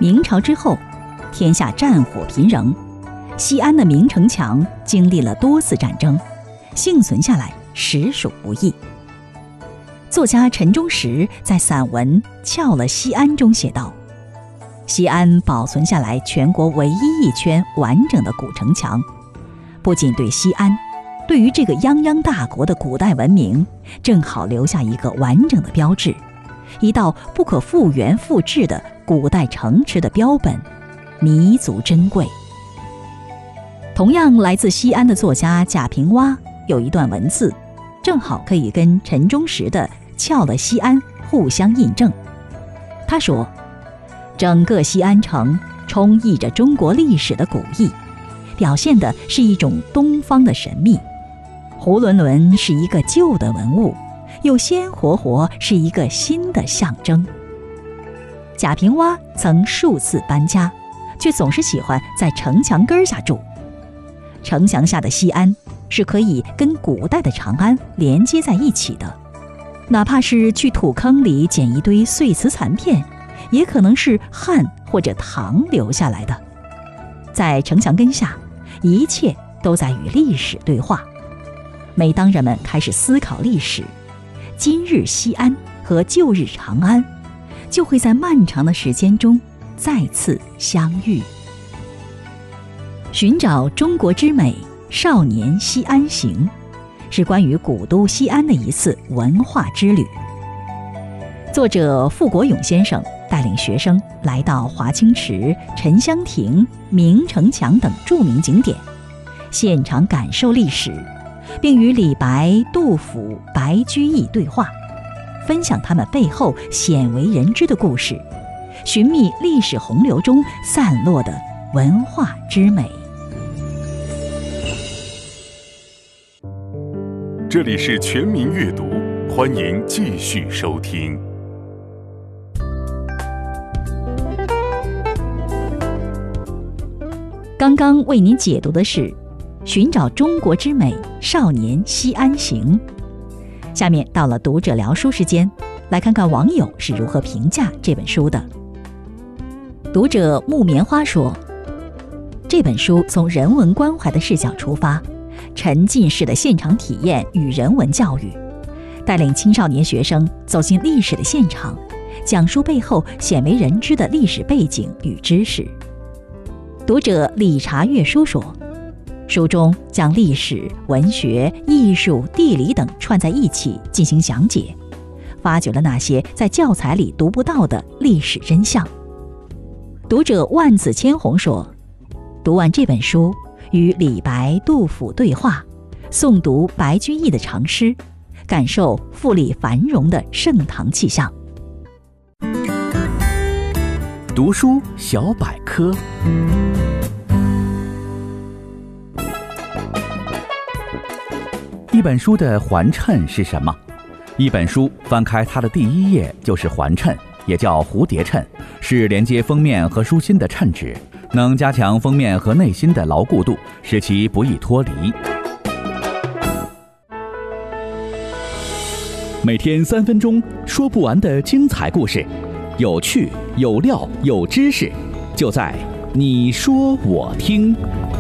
明朝之后，天下战火频仍，西安的明城墙经历了多次战争，幸存下来实属不易。作家陈忠实在散文《撬了西安》中写道：西安保存下来全国唯一一圈完整的古城墙，不仅对西安，对于这个泱泱大国的古代文明，正好留下一个完整的标志，一道不可复原复制的古代城池的标本，弥足珍贵。同样来自西安的作家贾平凹有一段文字，正好可以跟陈忠实的《撬了西安》互相印证。他说，整个西安城充溢着中国历史的古意，表现的是一种东方的神秘。囫囵囵是一个旧的文物，又鲜活活是一个新的象征。贾平凹曾数次搬家，却总是喜欢在城墙根下住。城墙下的西安是可以跟古代的长安连接在一起的，哪怕是去土坑里捡一堆碎瓷残片，也可能是汉或者唐留下来的。在城墙根下，一切都在与历史对话。每当人们开始思考历史，今日西安和旧日长安就会在漫长的时间中再次相遇。寻找中国之美，少年西安行，是关于古都西安的一次文化之旅。作者傅国勇先生带领学生来到华清池、沉香亭、明城墙等著名景点，现场感受历史，并与李白、杜甫、白居易对话，分享他们背后鲜为人知的故事，寻觅历史洪流中散落的文化之美。 这里是全民阅读，欢迎继续收听。 刚刚为您解读的是《寻找中国之美，少年西安行》。下面到了读者聊书时间，来看看网友是如何评价这本书的。读者木棉花说，这本书从人文关怀的视角出发，沉浸式的现场体验与人文教育，带领青少年学生走进历史的现场，讲述背后鲜为人知的历史背景与知识。读者理查阅书说，书中将历史、文学、艺术、地理等串在一起进行讲解，发掘了那些在教材里读不到的历史真相。读者万紫千红说，读完这本书，与李白、杜甫对话，诵读白居易的长诗，感受富丽繁荣的盛唐气象。 读书小百科。一本书的环衬是什么？一本书翻开它的第一页就是环衬，也叫蝴蝶衬，是连接封面和书心的衬纸，能加强封面和内心的牢固度，使其不易脱离。每天3分钟，说不完的精彩故事，有趣、有料、有知识，就在你说我听。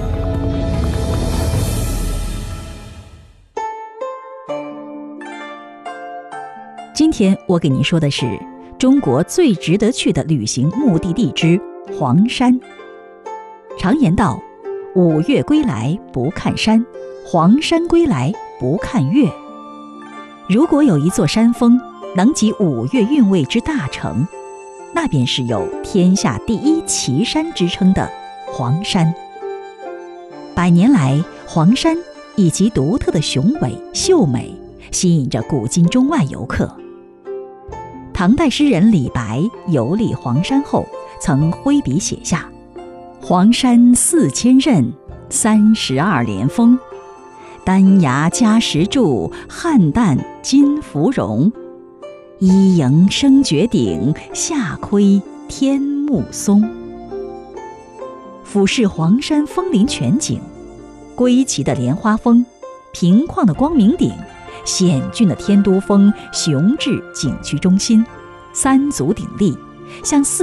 今天我给您说的是中国最值得去的旅行目的地之黄山。常言道，5岳归来不看山，黄山归来不看岳。如果有一座山峰能集5岳韵味之大成，那便是有天下第一奇山之称的黄山。100年来，黄山以其独特的雄伟秀美吸引着古今中外游客。唐代诗人李白游历黄山后，曾挥笔写下：黄山4000仞，32连峰，丹崖加石柱，汉旦金芙蓉。一迎升绝顶，下窥天目松。俯视黄山峰林全景，归奇的莲花峰，平旷的光明顶，险峻的天都峰雄峙景区中心，3足鼎立，向